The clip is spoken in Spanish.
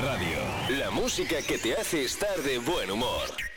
Radio. La música que te hace estar de buen humor.